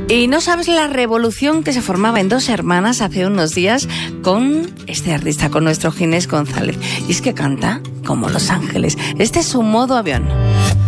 Y no sabes la revolución que se formaba en Dos Hermanas hace unos días con este artista, con nuestro Ginés González. Y es que canta como Los Ángeles. Este es su modo avión.